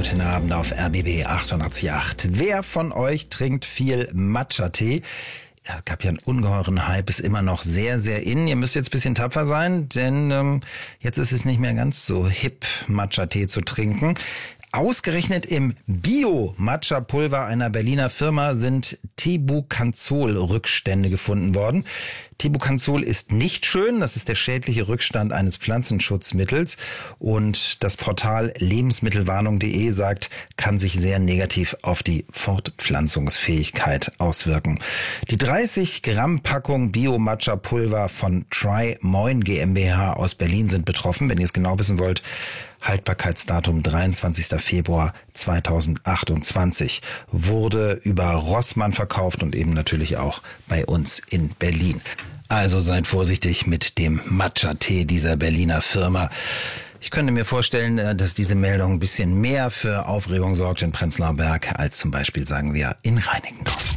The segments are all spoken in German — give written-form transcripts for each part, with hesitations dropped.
heute Abend auf RBB 88.8. Wer von euch trinkt viel Matcha-Tee? Es gab ja einen ungeheuren Hype, ist immer noch sehr, sehr in. Ihr müsst jetzt ein bisschen tapfer sein, denn jetzt ist es nicht mehr ganz so hip, Matcha-Tee zu trinken. Ausgerechnet im Bio-Matcha-Pulver einer Berliner Firma sind Tebuconazol-Rückstände gefunden worden. Tebuconazol ist nicht schön, das ist der schädliche Rückstand eines Pflanzenschutzmittels und das Portal lebensmittelwarnung.de sagt, kann sich sehr negativ auf die Fortpflanzungsfähigkeit auswirken. Die 30 Gramm Packung Bio-Matcha-Pulver von Try Moin GmbH aus Berlin sind betroffen. Wenn ihr es genau wissen wollt, Haltbarkeitsdatum 23. Februar 2028, wurde über Rossmann verkauft und eben natürlich auch bei uns in Berlin. Also seid vorsichtig mit dem Matcha-Tee dieser Berliner Firma. Ich könnte mir vorstellen, dass diese Meldung ein bisschen mehr für Aufregung sorgt in Prenzlauer Berg als zum Beispiel, sagen wir, in Reinickendorf.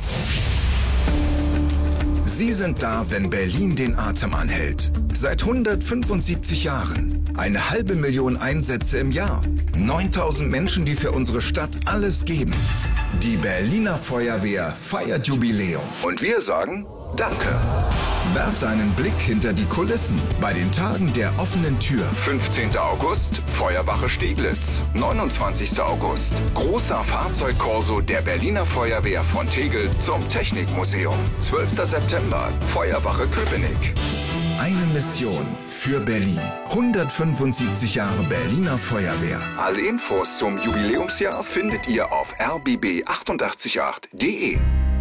Sie sind da, wenn Berlin den Atem anhält. Seit 175 Jahren. 500.000 Einsätze im Jahr. 9.000 Menschen, die für unsere Stadt alles geben. Die Berliner Feuerwehr feiert Jubiläum. Und wir sagen Danke. Werft einen Blick hinter die Kulissen bei den Tagen der offenen Tür. 15. August, Feuerwache Steglitz. 29. August, großer Fahrzeugkorso der Berliner Feuerwehr von Tegel zum Technikmuseum. 12. September, Feuerwache Köpenick. Eine Mission für Berlin. 175 Jahre Berliner Feuerwehr. Alle Infos zum Jubiläumsjahr findet ihr auf rbb888.de.